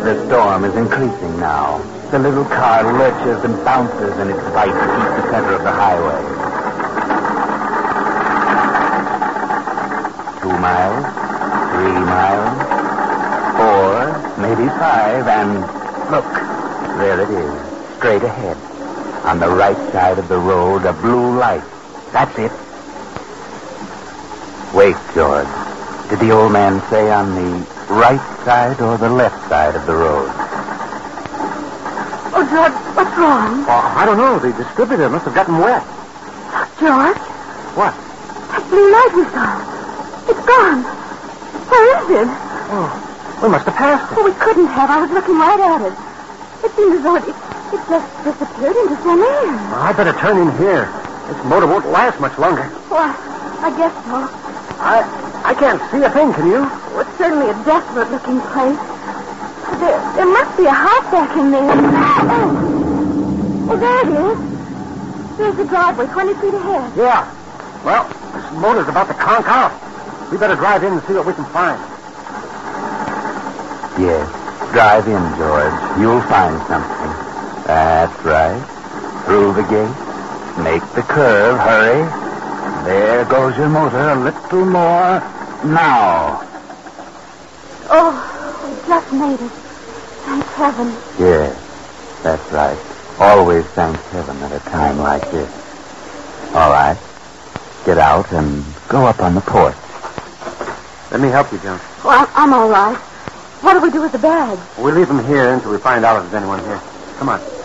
The storm is increasing now. The little car lurches and bounces in its fight to keep the center of the highway. 2 miles, 3 miles, 4, maybe 5, and look, there it is, straight ahead. On the right side of the road, a blue light. That's it. Wait, George. Did the old man say on the right side or the left side of the road? Oh, George, what's wrong? I don't know. The distributor must have gotten wet. Look, George. What? That blue light we saw. It's gone. Where is it? Oh, we must have passed it. Oh, we couldn't have. I was looking right at it. It seems as though it just disappeared into thin air. Well, I'd better turn in here. This motor won't last much longer. Well, I guess so. I can't see a thing, can you? Oh, it's certainly a desolate-looking place. There must be a house back in there. Oh, there it is. There's the driveway, 20 feet ahead. Yeah. Well, this motor's about to conk out. We better drive in and see what we can find. Yes, drive in, George. You'll find something. That's right. Through the gate. Make the curve. Hurry. There goes your motor. A little more. Now. Oh, we just made it. Thank heaven. Yes, that's right. Always thank heaven at a time like this. All right. Get out and go up on the porch. Let me help you, John. Well, I'm all right. What do we do with the bags? We'll leave them here until we find out if there's anyone here. Come on.